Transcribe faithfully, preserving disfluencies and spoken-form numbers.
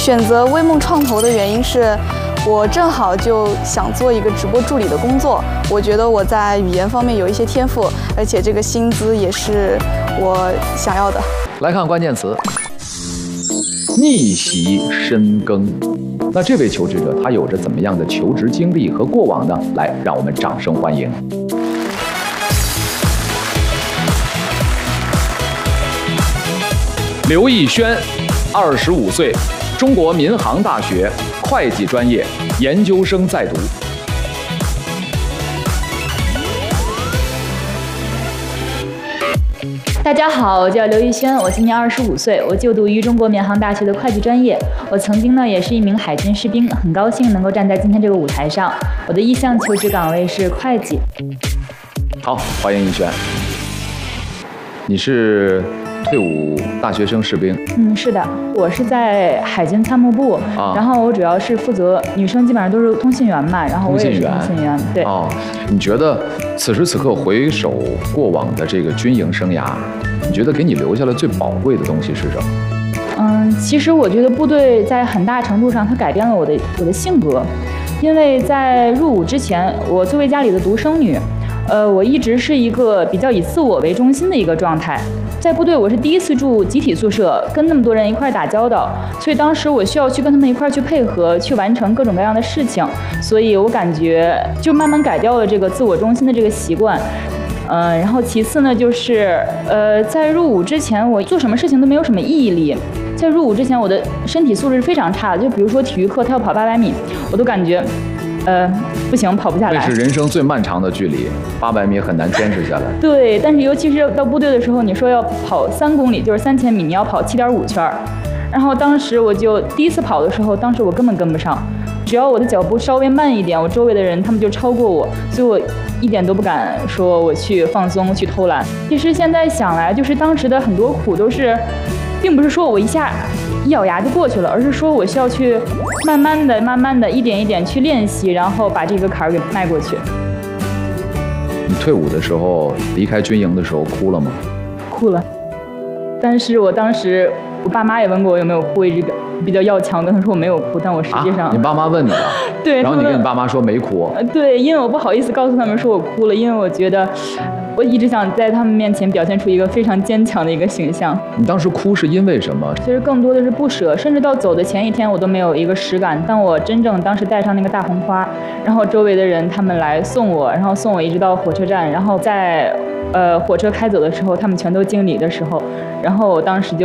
选择微梦创投的原因是，我正好就想做一个直播助理的工作。我觉得我在语言方面有一些天赋，而且这个薪资也是我想要的。 来看关键词：逆袭深耕。那这位求职者他有着怎么样的求职经历和过往呢？来，让我们掌声欢迎。刘奕轩，二十五岁，中国民航大学会计专业研究生在读。 大家好，我叫刘奕轩，我今年二十五岁，我就读于中国民航大学的会计专业。我曾经呢也是一名海军士兵，很高兴能够站在今天这个舞台上。我的意向求职岗位是会计。 好，欢迎奕轩。你是退伍大学生士兵？ 嗯，是的，我是在海军参谋部，啊、然后我主要是负责女生基本上都是通信员嘛，然后我也是通信员。对。哦， 你觉得此时此刻回首过往的这个军营生涯，你觉得给你留下了最宝贵的东西是什么？ 嗯，其实我觉得部队在很大程度上它改变了我的我的性格，因为在入伍之前，我作为家里的独生女。呃，我一直是一个比较以自我为中心的一个状态。在部队，我是第一次住集体宿舍，跟那么多人一块打交道，所以当时我需要去跟他们一块去配合，去完成各种各样的事情。所以我感觉就慢慢改掉了这个自我中心的这个习惯。呃，然后其次呢，就是呃，在入伍之前，我做什么事情都没有什么毅力。在入伍之前，我的身体素质是非常差的。就比如说体育课，他要跑八百米，我都感觉。呃，不行，跑不下来。 那是人生最漫长的距离，八百米很难坚持下来。 对，但是尤其是到部队的时候，你说要跑三公里，就是三千米，你要跑七点五圈。然后当时我就第一次跑的时候，当时我根本跟不上，只要我的脚步稍微慢一点，我周围的人他们就超过我，所以我一点都不敢说我去放松去偷懒。其实现在想来，就是当时的很多苦都是，并不是说我一下一咬牙就过去了，而是说我需要去慢慢的、慢慢的、一点一点去练习，然后把这个坎儿给迈过去。 你退伍的时候，离开军营的时候哭了吗？ 哭了，但是我当时我爸妈也问过我有没有哭，一直比较要强，跟他说我没有哭，但我实际上、 啊、你爸妈问你了， 对， 然后你跟你爸妈说没哭， 对，因为我不好意思告诉他们说我哭了，因为我觉得。我一直想在他们面前表现出一个非常坚强的一个形象。 你当时哭是因为什么？ 其实更多的是不舍，甚至到走的前一天我都没有一个实感。当我真正当时带上那个大红花，然后周围的人他们来送我，然后送我一直到火车站，然后在呃火车开走的时候，他们全都敬礼的时候，然后我当时就